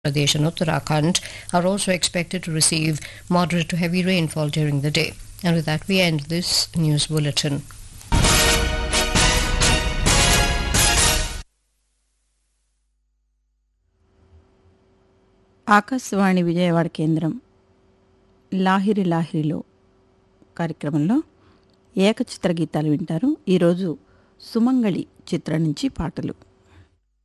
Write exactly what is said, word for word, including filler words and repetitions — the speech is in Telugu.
Pradesh and Uttarakhand are also expected to receive moderate to heavy rainfall during the day. And with that, we end this news bulletin. Akashvani Vijayawada కేంద్రం లాహిరి లాహిరిలో కార్యక్రమంలో ఏకచిత్ర గీతాలు వింటారు. ఈరోజు సుమంగళి చిత్రం నుంచి పాటలు.